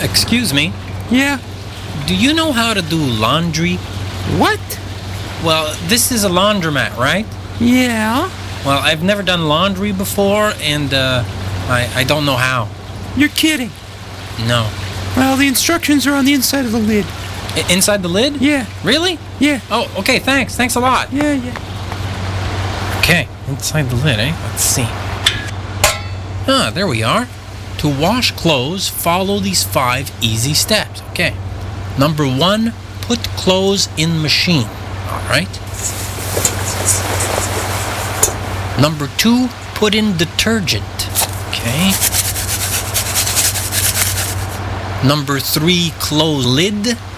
Excuse me, Yeah. do you know how to do laundry? What? Well, this is a laundromat, right? Yeah. Well, I've never done laundry before, and I don't know how. You're kidding. No. Well, the instructions are on the inside of the lid. Inside the lid? Yeah. Really? Yeah. Oh, okay, thanks. Thanks a lot. Yeah, yeah. Okay, inside the lid, eh? Let's see. Ah, there we are. To wash clothes, follow these 5 easy steps. Okay. Number 1, put clothes in machine. All right. Number 2, put in detergent. Okay. Number 3, close lid.